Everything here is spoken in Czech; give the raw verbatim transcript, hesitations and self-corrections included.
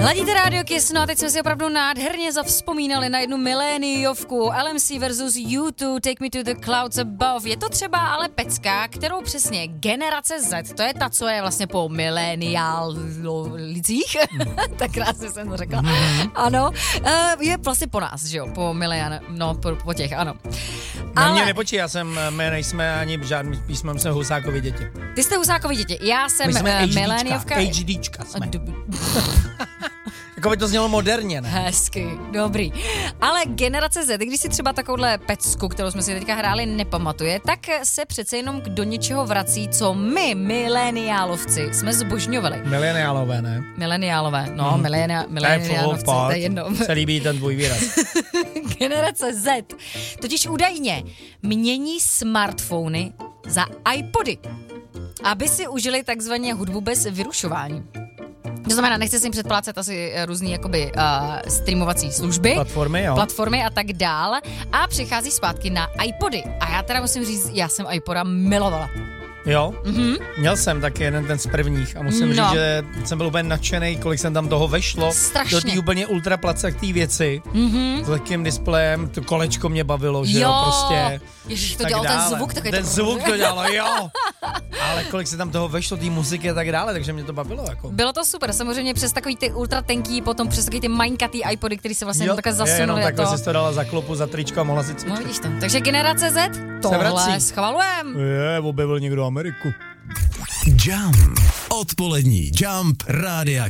Ladíte Rádio Kiss, no a teď jsme si opravdu nádherně zavzpomínali na jednu miléniovku L M C versus U dva, Take Me to the Clouds Above. Je to třeba ale pecka, kterou přesně generace Z, to je ta, co je vlastně po mileniálcích, tak krásně jsem to řekla, ano, je vlastně po nás, že jo, po milenián, no po, po těch, ano. Na ale... mě nepočí, já jsem, my nejsme ani žádný písmem, jsme Husákovi děti. Ty jste Husákovi děti, já jsem uh, miléniovka. HDčka jsme. Jako by to znělo moderně, ne? Hezky, dobrý. Ale generace Z, když si třeba takovouhle pecku, kterou jsme si teďka hráli, nepamatuje, tak se přece jenom do něčeho vrací, co my, mileniálovci, jsme zbožňovali. Mileniálové, ne? Mileniálové, no, hmm. milenia, mileniálovci, to je jedno. Se líbí ten tvůj výraz. Generace Z totiž údajně mění smartfony za iPody, aby si užili takzvaně hudbu bez vyrušování. To znamená, nechce si jim předplácet asi různý jakoby uh, streamovací služby, platformy, jo. platformy a tak dál a přichází zpátky na iPody. A já teda musím říct, já jsem iPoda milovala. Jo, mm-hmm. Měl jsem taky jeden ten z prvních a musím no. říct, že jsem byl úplně nadšenej, kolik jsem tam toho vešlo. Strašně. Do té úplně ultra placatý věci, mm-hmm. s lehkým displejem, to kolečko mě bavilo, že jo, jo prostě. Ježiš, to dělal ten zvuk. Ten to zvuk to dělalo, jo. Ale kolik se tam toho vešlo, té muziky a tak dále, takže mě to bavilo. Jako. Bylo to super, samozřejmě přes takový ty ultra tenký, potom přes takový ty maňkatý iPody, který se vlastně takhle zasunuli. Jenom takhle to... jsi to dala za klopu, za tričko a mohla si cvičit. No vidíš to. Takže generace Z, tohle schvalujem. Je, objevil někdo Ameriku. Jump. Odpolední Jump Rádia